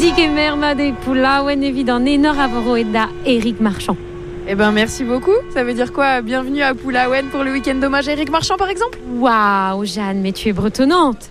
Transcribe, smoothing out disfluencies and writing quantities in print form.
Dikemerma de Pulaouen évident Nénor Avoroeda Éric Marchand. Eh ben merci beaucoup. Ça veut dire quoi? Bienvenue à Pulaouen pour le week-end d'hommage à Éric Marchand par exemple? Waouh Jeanne, mais tu es bretonnante.